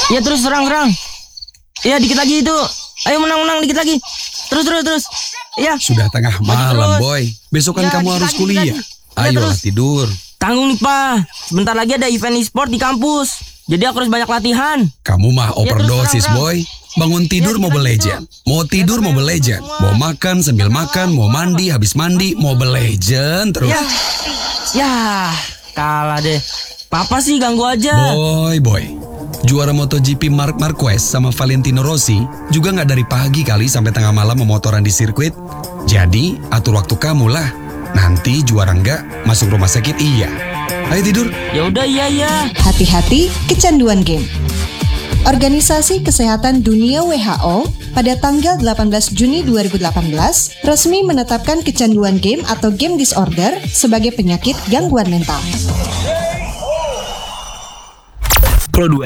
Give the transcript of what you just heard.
Ya terus serang. Ya dikit lagi itu. Ayo menang dikit lagi. Terus. Ya. Sudah tengah malam, boy. Besok kan Ya, kamu dikit harus lagi, kuliah. dikit lagi. Ya, Ayolah terus. tidur. Tanggung nih, Pak. Sebentar lagi ada event e-sport di kampus. Jadi aku harus banyak latihan. Kamu mah overdosis, serang. boy. Bangun tidur Ya, Mobile dikit lagi Legend. Mau tidur Mobile Legend. Mau makan sambil makan. Mau mandi habis mandi. Mobile Legend terus. Ya, kalah deh. Papa sih ganggu aja. Boy. Juara MotoGP Marc Marquez sama Valentino Rossi juga nggak dari pagi kali sampai tengah malam memotoran di sirkuit. Jadi, atur waktu kamu lah. Nanti juara nggak, masuk rumah sakit iya. Ayo tidur. Ya udah, iya. Hati-hati kecanduan game. Organisasi Kesehatan Dunia WHO pada tanggal 18 Juni 2018 resmi menetapkan kecanduan game atau game disorder sebagai penyakit gangguan mental. Pro 2